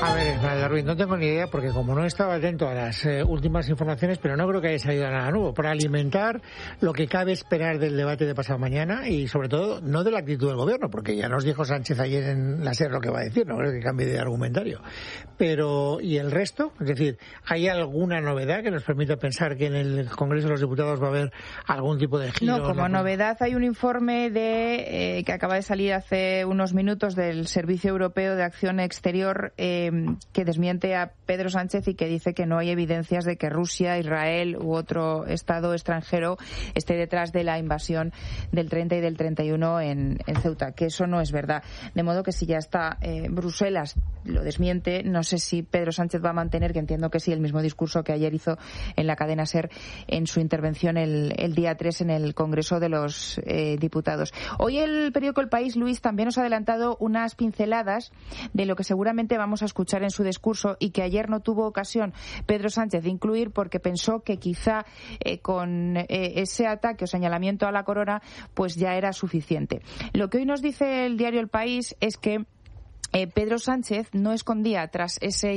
A ver, Esmeralda Ruiz, no tengo ni idea porque como no estaba atento a las últimas informaciones, pero no creo que haya salido nada nuevo, para alimentar lo que cabe esperar del debate de pasado mañana y sobre todo no de la actitud del gobierno, porque ya nos dijo Sánchez ayer en la SER lo que va a decir, no creo que cambie de argumentario. Pero, ¿y el resto? Es decir, ¿hay alguna novedad que nos permita pensar que en el Congreso de los Diputados va a haber algún tipo de giro? No, como novedad hay un informe que acaba de salir hace unos minutos del Servicio Europeo de Acción Exterior que desmiente a Pedro Sánchez y que dice que no hay evidencias de que Rusia, Israel u otro Estado extranjero esté detrás de la invasión del 30 y del 31 en Ceuta, que eso no es verdad. De modo que si ya está Bruselas lo desmiente, no sé si Pedro Sánchez va a mantener, que entiendo que sí, el mismo discurso que ayer hizo en la cadena SER en su intervención el día 3 en el Congreso de los Diputados. Hoy el periódico El País, Luis, también nos ha adelantado unas pinceladas de lo que seguramente vamos a escuchar en su discurso y que ayer no tuvo ocasión Pedro Sánchez de incluir porque pensó que quizá con ese ataque o señalamiento a la corona pues ya era suficiente. Lo que hoy nos dice el diario El País es que Pedro Sánchez no escondía tras ese